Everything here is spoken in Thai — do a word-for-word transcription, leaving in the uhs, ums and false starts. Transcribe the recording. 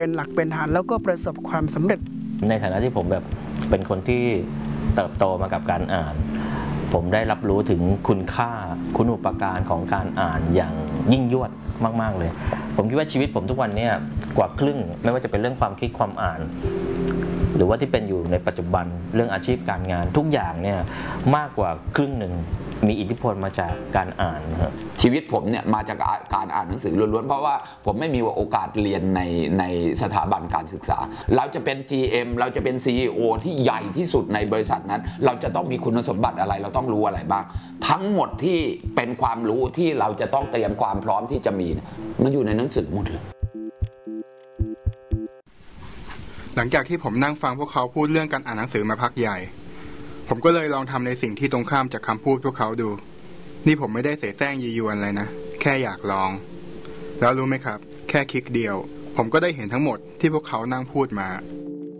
เป็นหลักเป็นฐานแล้วก็ประสบความสำเร็จในฐานะที่ผมแบบเป็นคนที่เติบโตมากับการอ่านผมได้รับรู้ถึงคุณค่าคุณูปการของการอ่านอย่างยิ่งยวดมากๆเลยผมคิดว่าชีวิตผมทุกวันนี้กว่าครึ่งไม่ว่าจะเป็นเรื่องความคิดความอ่านหรือว่าที่เป็นอยู่ในปัจจุบันเรื่องอาชีพการงานทุกอย่างเนี่ยมากกว่าครึ่งหนึ่งมีอิทธิพลมาจากการอ่านครับชีวิตผมเนี่ยมาจากการอ่านหนังสือล้วนๆเพราะว่าผมไม่มีโอกาสเรียนในในสถาบันการศึกษาเราจะเป็น จี เอ็ม เราจะเป็น ซี อี โอ ที่ใหญ่ที่สุดในบริษัทนั้นเราจะต้องมีคุณสมบัติอะไรเราต้องรู้อะไรบ้างทั้งหมดที่เป็นความรู้ที่เราจะต้องเตรียมความพร้อมที่จะมีมันอยู่ในหนังสือหมดเลยหลังจากที่ผมนั่งฟังพวกเขาพูดเรื่องการอ่านหนังสือมาพักใหญ่ผมก็เลยลองทำในสิ่งที่ตรงข้ามจากคำพูดพวกเขาดูนี่ผมไม่ได้เสแสร้งยียวนอะไรนะแค่อยากลองแล้วรู้ไหมครับแค่คลิกเดียวผมก็ได้เห็นทั้งหมดที่พวกเขานั่งพูดมา